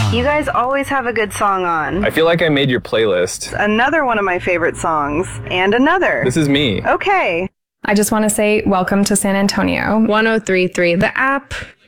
You guys always have a good song on. I feel like I made your playlist. Another one of my favorite songs. And another. This is me. Okay. I just want to say welcome to San Antonio. 103.3 The App.